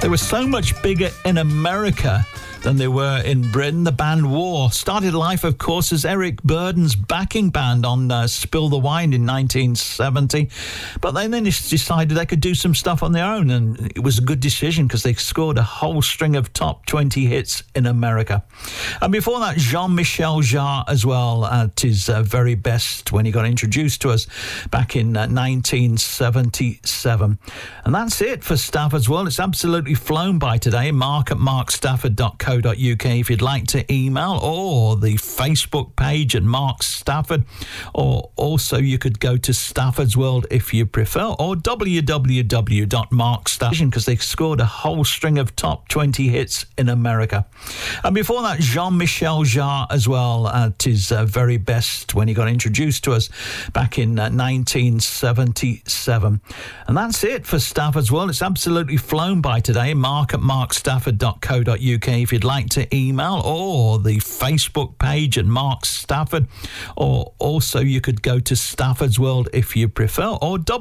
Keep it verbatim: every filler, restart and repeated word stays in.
They were so much bigger in America than they were in Britain. The band War started life, of course, as Eric Burdon's backing band on uh, Spill the Wine in nineteen seventy. But they then decided they could do some stuff on their own, and it was a good decision because they scored a whole string of top twenty hits in America. And before that, Jean-Michel Jarre as well at his uh, very best when he got introduced to us back in uh, nineteen seventy-seven. And that's it for Stafford's World. It's absolutely flown by today. Mark at mark stafford dot co dot uk if you'd like to email, or the Facebook page at Mark Stafford, or also you could go to Stafford's World if you prefer, or w w w dot mark stafford, because they scored a whole string of top twenty hits in America. And before that, Jean-Michel Jarre as well at his uh, very best when he got introduced to us back in uh, nineteen seventy-seven. And that's it for Stafford's World. It's absolutely flown by today. Mark at mark stafford dot co dot uk if you'd like to email, or the Facebook page at Mark Stafford, or also you could go to Stafford's World if you prefer, or